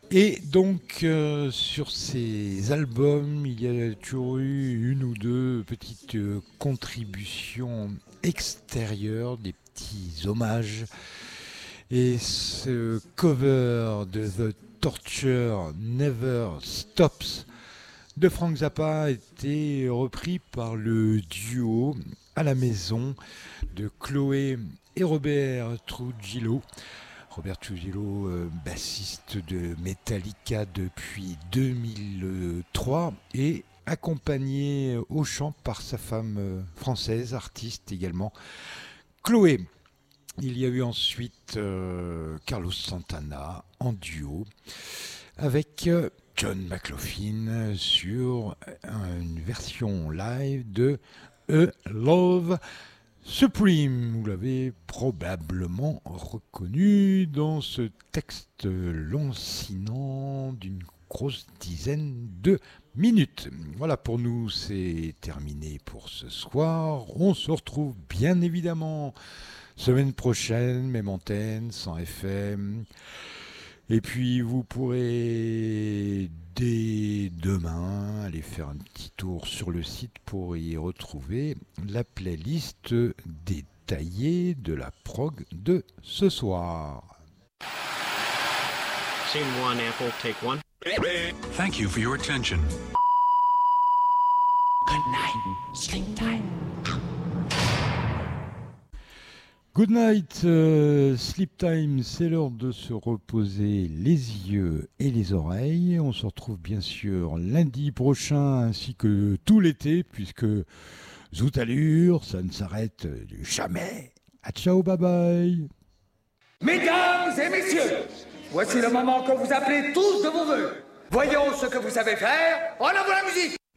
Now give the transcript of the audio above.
Et donc, sur ces albums, il y a toujours eu une ou deux petites contributions extérieures, des petits hommages. Et ce cover de The Torture Never Stops de Frank Zappa a été repris par le duo à la maison de Chloé et Robert Trujillo. Robert Trujillo, bassiste de Metallica depuis 2003 et accompagné au chant par sa femme française, artiste également, Chloé. Il y a eu ensuite Carlos Santana en duo avec John McLaughlin sur une version live de A Love Supreme. Vous l'avez probablement reconnu dans ce texte lancinant d'une grosse dizaine de minutes. Voilà, pour nous, c'est terminé pour ce soir. On se retrouve bien évidemment semaine prochaine, même antenne, sans FM. Et puis vous pourrez dès demain aller faire un petit tour sur le site pour y retrouver la playlist détaillée de la prog de ce soir. Scene one, Apple, take one. Thank you for your attention. Good night. Sleep tight. Good night, sleep time, c'est l'heure de se reposer les yeux et les oreilles. On se retrouve bien sûr lundi prochain ainsi que tout l'été puisque Zout Allure, ça ne s'arrête jamais. À ciao, bye bye. Mesdames et messieurs, voici le moment que vous appelez tous de vos voeux. Voyons ce que vous savez faire. En avant la musique!